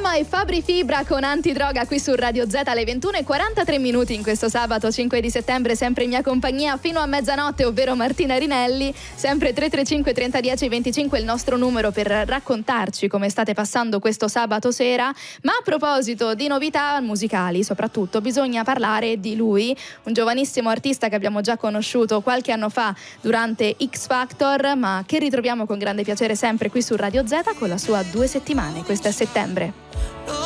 Maluma e Fabri Fibra con Antidroga qui su Radio Z alle 21:43 in questo sabato 5 di settembre, sempre in mia compagnia fino a mezzanotte, ovvero Martina Rinelli. Sempre 335 30 10 25 il nostro numero per raccontarci come state passando questo sabato sera. Ma a proposito di novità musicali, soprattutto bisogna parlare di lui, un giovanissimo artista che abbiamo già conosciuto qualche anno fa durante X Factor, ma che ritroviamo con grande piacere sempre qui su Radio Z con la sua 2 settimane. Questo è Settembre.